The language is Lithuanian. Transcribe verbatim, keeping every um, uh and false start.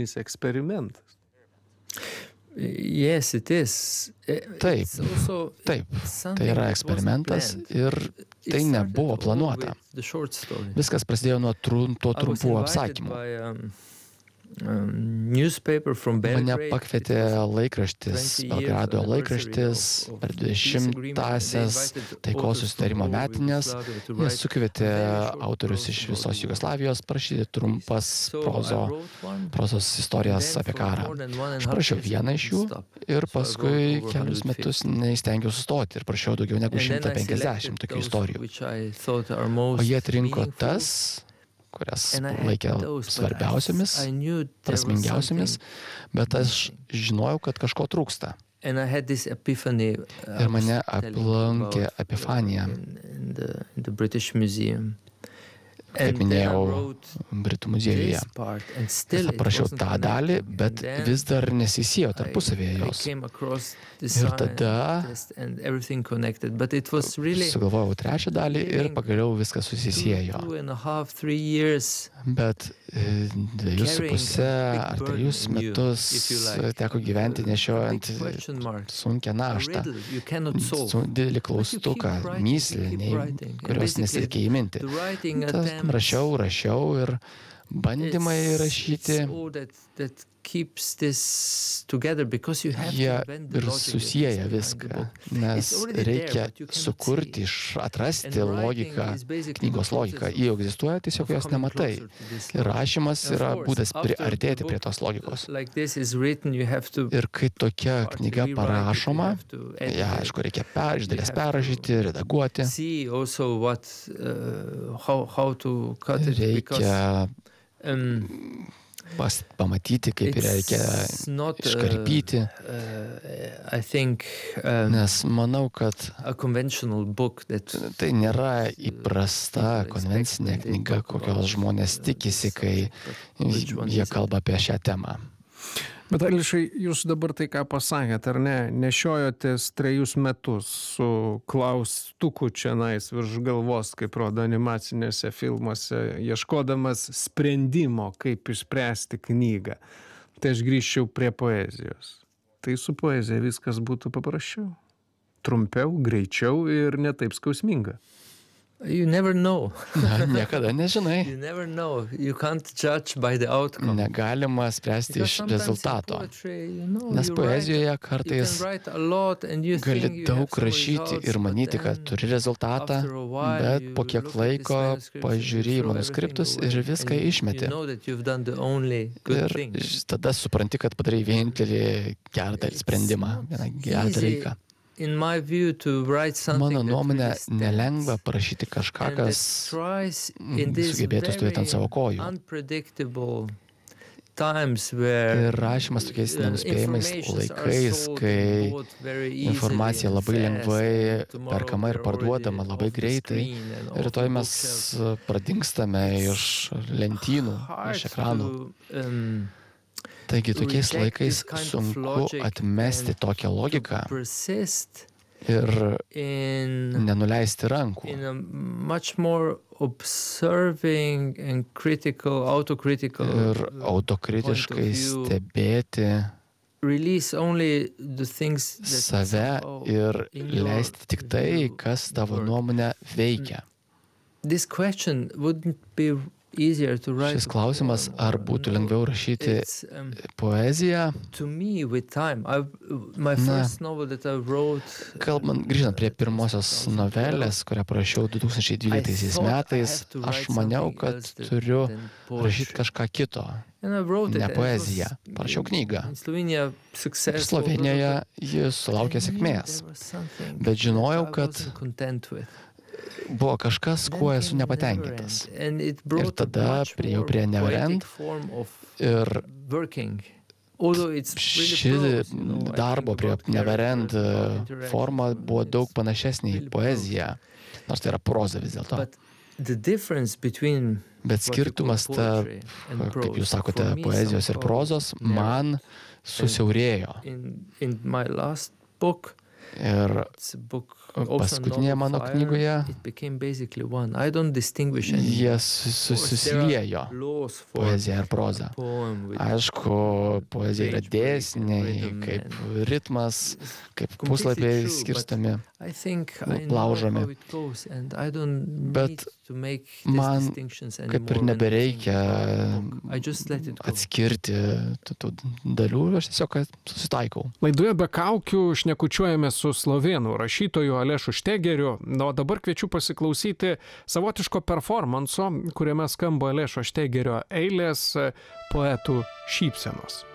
kūrybinis eksperimentas. Yes, it is. Taip, taip, tai yra eksperimentas ir tai nebuvo planuota. Viskas prasidėjo nuo trumpo trumpų apsakymų. Mane pakvietė laikraštis, Belgrado laikraštis per dvidešimtąsias taikos susitarimo metinės. Jie sukvietė autorius iš visos Jugoslavijos parašyti trumpas prozo, prozos istorijas apie karą. Aš parašiau vieną iš jų ir paskui kelius metus neįstengiau sustoti ir parašiau daugiau negu šimtą penkiasdešimt tokių istorijų. O jie atrinko tas, kurias laikė svarbiausiamis, prasmingiausiamis, bet aš žinojau, kad kažko trūksta. Ir mane aplankė epifanija. Kaip minėjau, Britų muziejuje. Ir parašiau tą dalį, bet vis dar nesisėjo tarpusavėje jos. Ir tada sugalvojau trečią dalį ir pagaliau viskas susisėjo. Bet dviejus su pusę ar trejus metus teko gyventi nešiojant sunkią naštą, didelį klaustuką, myslį, kurios nesitikė įminti. Tas rašiau, rašiau ir bandymai rašyti, jie ir susieja viską, nes reikia sukurti, atrasti logiką, knygos logiką. Jei egzistuoja, tiesiog jos nematai. Ir rašymas yra būdas priartėti prie tos logikos. Ir kai tokia knyga parašoma, ją, aišku, reikia per, iš dalies perrašyti, redaguoti. Reikia Pas, pamatyti, kaip reikia iškarpyti, nes manau, kad tai nėra įprasta konvencinė knyga, kokios žmonės tikisi, kai jie kalba apie šią temą. Bet Ališai, jūs dabar tai ką pasakėt, ar ne, nešiojotės trejus metus su klaustuku čianais virš galvos, kaip rodo animacinėse filmuose, ieškodamas sprendimo, kaip išspręsti knygą. Tai aš grįžčiau prie poezijos. Tai su poezija viskas būtų paprasčiau, trumpiau, greičiau ir ne taip skausminga. You never know. Na, niekada nežinai. You never know. You can't judge by the outcome. Negalima spręsti iš rezultato. Nes poezijoje kartais gali daug rašyti ir manyti, kad turi rezultatą, bet po kiek laiko pažiūri į manuskriptus ir viską išmeti. Ir tada supranti, kad padarai vienintelį gerą sprendimą, vieną gerą dalyką. Mano nuomonė, nelengva parašyti kažką, kas sugebėtų stovėti ant savo kojų. Ir rašymas tokiais nenuspėjimais laikais, kai informacija labai lengvai perkama ir parduodama labai greitai, ir rytoj mes pradingstame iš lentynų, iš ekranų. Taigi tokiais laikais sunku atmesti tokią logiką ir nenuleisti rankų. Ir autokritiškai stebėti save ir leisti tik tai, kas tavo nuomonę veikia. Šis klausimas, ar būtų lengviau rašyti poeziją? Na, kalbant, grįžtant prie pirmosios novelės, kurią parašiau du tūkstančiai dvyliktaisiais metais, aš maniau, kad turiu rašyti kažką kito, ne poeziją. Parašiau knygą. Slovėnijoje jis sulaukė sėkmės, bet žinojau, kad buvo kažkas, kuo esu nepatenkintas. Ir tada priėjau prie Neverend ir ši darbo prie Neverend forma buvo daug panašesnė į poeziją, nors tai yra proza vis dėlto. Bet skirtumas tarp, kaip jūs sakote, poezijos ir prozos man susiaurėjo. Ir It's a book paskutinėje mano knygoje jie susiliejo, poezija ir proza. Aišku, poezija yra dėsniai, kaip ritmas, kaip puslapiai skirstomi, laužomi. Bet man kaip ir nebereikia atskirti tų dalių, aš tiesiog susitaikau. Laidoje Be kaukių šnekučiuojame su slovėnų rašytoju Alešu Štegeriu, o dabar kviečiu pasiklausyti savotiško performanso, kuriame skamba Alešo Štegerio eilės Poetų šypsenos.